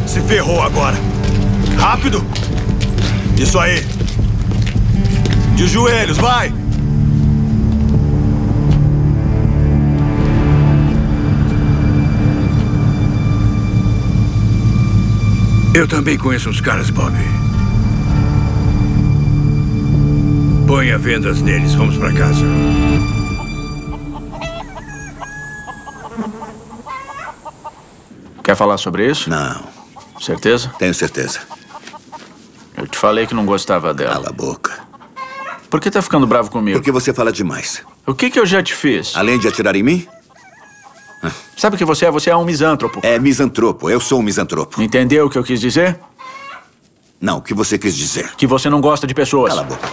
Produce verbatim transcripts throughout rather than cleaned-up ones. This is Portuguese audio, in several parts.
Se ferrou agora. Rápido! Isso aí! De joelhos, vai! Eu também conheço uns caras, Bob. Ponha vendas neles. Vamos pra casa. Quer falar sobre isso? Não. Certeza? Tenho certeza. Eu te falei que não gostava dela. Cala a boca. Por que tá ficando bravo comigo? Porque você fala demais. O que que eu já te fiz? Além de atirar em mim? Sabe o que você é? Você é um misântropo. É misantropo. Eu sou um misantropo. Entendeu o que eu quis dizer? Não, o que você quis dizer? Que você não gosta de pessoas. Cala a boca.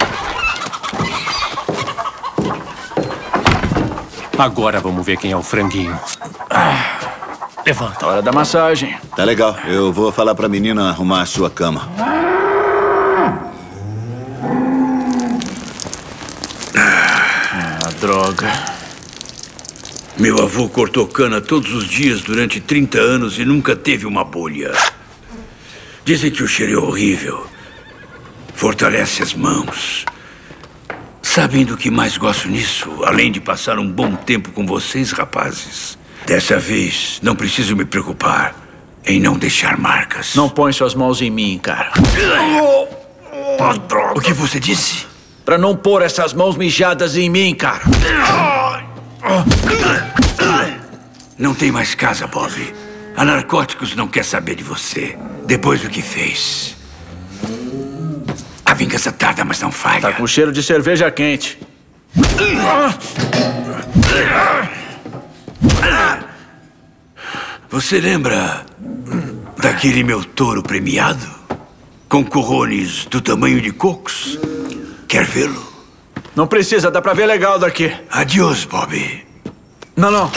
Agora vamos ver quem é o franguinho. Ah, levanta. Hora da massagem. Tá legal. Eu vou falar pra menina arrumar a sua cama. Ah, droga. Meu avô cortou cana todos os dias durante trinta anos e nunca teve uma bolha. Dizem que o cheiro é horrível. Fortalece as mãos. Sabem do que mais gosto nisso? Além de passar um bom tempo com vocês, rapazes. Dessa vez, não preciso me preocupar em não deixar marcas. Não põe suas mãos em mim, cara. Oh, droga. O que você disse? Pra não pôr essas mãos mijadas em mim, cara. Não tem mais casa, Bob. A Narcóticos não quer saber de você. Depois do que fez. A vingança tarda, mas não falha. Tá com cheiro de cerveja quente. Você lembra daquele meu touro premiado? Com corrones do tamanho de cocos? Quer vê-lo? Não precisa, dá pra ver legal daqui. Adiós, Bob. Não, não.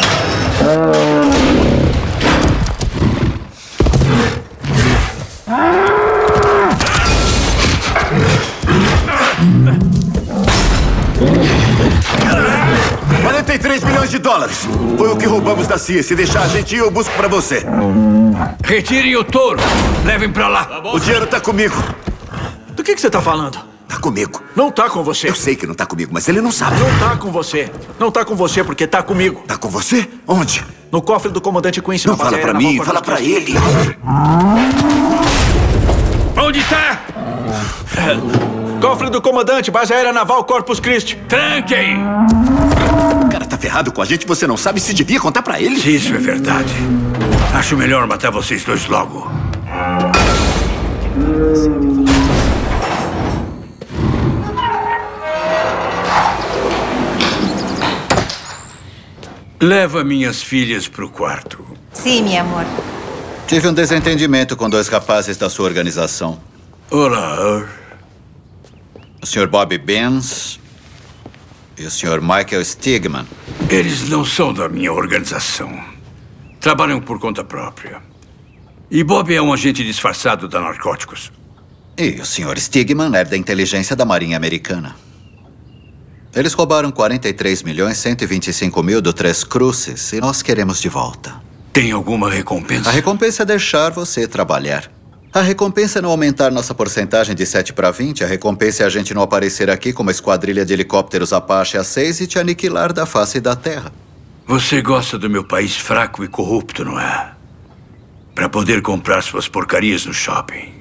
quarenta e três milhões de dólares. Foi o que roubamos da C I A. Se deixar a gente ir, eu busco pra você. Retirem o touro. Levem pra lá. O dinheiro tá comigo. Do que que você tá falando? Tá comigo. Não tá com você. Eu sei que não tá comigo, mas ele não sabe. Não tá com você. Não tá com você porque tá comigo. Tá com você? Onde? No cofre do comandante Quincy. Não fala pra mim, fala pra ele. Onde tá? Cofre do comandante, base aérea naval Corpus Christi. Tranquem! O cara tá ferrado com a gente, você não sabe se devia contar pra ele. Se isso é verdade, acho melhor matar vocês dois logo. Leva minhas filhas pro quarto. Sim, meu amor. Tive um desentendimento com dois rapazes da sua organização. Olá. O senhor Bob Benz e o senhor Michael Stigman. Eles não são da minha organização. Trabalham por conta própria. E Bob é um agente disfarçado da Narcóticos. E o senhor Stigman é da inteligência da Marinha Americana. Eles roubaram quarenta e três milhões cento e vinte e cinco mil do Três Cruces e nós queremos de volta. Tem alguma recompensa? A recompensa é deixar você trabalhar. A recompensa é não aumentar nossa porcentagem de sete para vinte. A recompensa é a gente não aparecer aqui com uma esquadrilha de helicópteros Apache A seis e te aniquilar da face da terra. Você gosta do meu país fraco e corrupto, não é? Para poder comprar suas porcarias no shopping.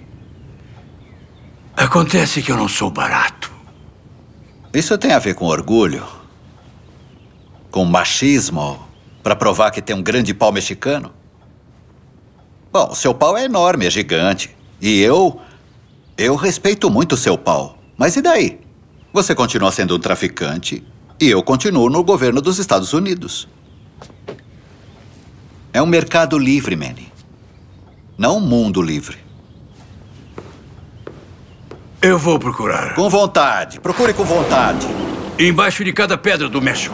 Acontece que eu não sou barato. Isso tem a ver com orgulho? Com machismo? Para provar que tem um grande pau mexicano? Bom, seu pau é enorme, é gigante. E eu... Eu respeito muito o seu pau. Mas e daí? Você continua sendo um traficante e eu continuo no governo dos Estados Unidos. É um mercado livre, Manny. Não um mundo livre. Eu vou procurar. Com vontade. Procure com vontade. Embaixo de cada pedra do México.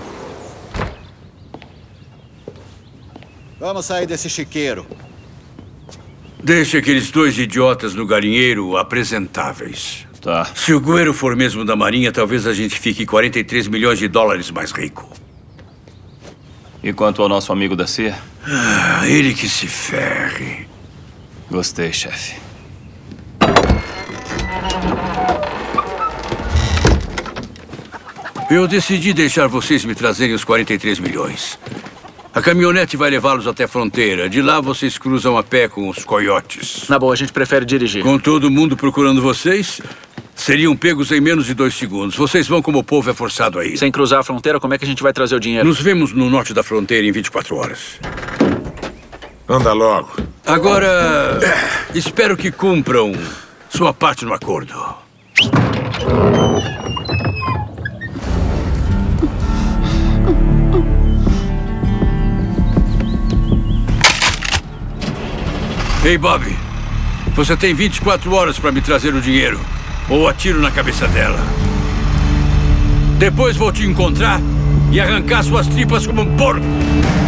Vamos sair desse chiqueiro. Deixe aqueles dois idiotas no galinheiro apresentáveis. Tá. Se o Guerreiro for mesmo da Marinha, talvez a gente fique quarenta e três milhões de dólares mais rico. E quanto ao nosso amigo da C I A? Ah, ele que se ferre. Gostei, chefe. Eu decidi deixar vocês me trazerem os quarenta e três milhões. A caminhonete vai levá-los até a fronteira. De lá vocês cruzam a pé com os coiotes. Na boa, a gente prefere dirigir. Com todo mundo procurando vocês, seriam pegos em menos de dois segundos. Vocês vão como o povo é forçado a ir. Sem cruzar a fronteira, como é que a gente vai trazer o dinheiro? Nos vemos no norte da fronteira em vinte e quatro horas. Anda logo. Agora, espero que cumpram sua parte no acordo. Ei, Bob. Você tem vinte e quatro horas para me trazer o dinheiro. Ou atiro na cabeça dela. Depois vou te encontrar e arrancar suas tripas como um porco.